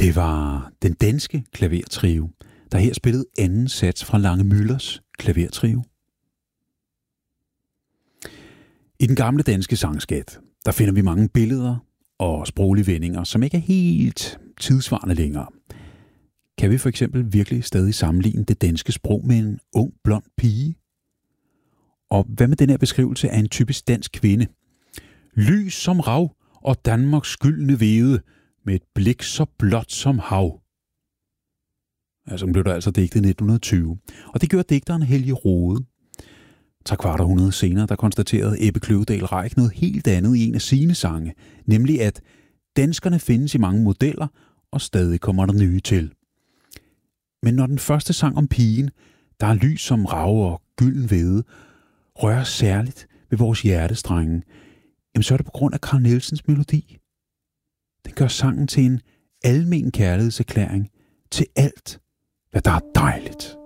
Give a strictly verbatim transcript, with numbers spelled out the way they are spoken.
Det var den danske klavertrio, der her spillede anden sats fra Lange Müllers klavertrio. I den gamle danske sangskat, der finder vi mange billeder og sproglige vendinger, som ikke er helt tidsvarende længere. Kan vi for eksempel virkelig stadig sammenligne det danske sprog med en ung, blond pige? Og hvad med den her beskrivelse af en typisk dansk kvinde? Lys som rav og Danmarks gyldne hvede, med et blik så blåt som hav. Altså, hun blev der altså digtet i nitten tyve. Og det gjorde digteren Helge Rode. Tre kvart århundrede senere, der konstaterede Ebbe Kløvedal Reich noget helt andet i en af sine sange, nemlig at danskerne findes i mange modeller, og stadig kommer der nye til. Men når den første sang om pigen, der er lys som rav og gylden hvede, rører særligt ved vores hjertestrenge, jamen så er det på grund af Carl Nielsens melodi. Den gør sangen til en almen kærlighedserklæring til alt, hvad der er dejligt.